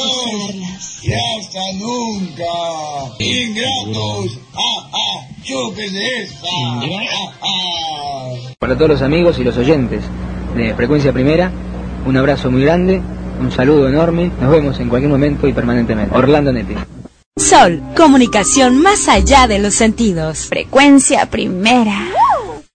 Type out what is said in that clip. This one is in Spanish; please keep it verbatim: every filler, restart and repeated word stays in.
Adiós. Y hasta nunca. Ingratos. Ah, ah. Chúpese esa. Ah, ah. Para todos los amigos y los oyentes de Frecuencia Primera, un abrazo muy grande, un saludo enorme. Nos vemos en cualquier momento y permanentemente. Orlando Nete. Sol, comunicación más allá de los sentidos. Frecuencia Primera.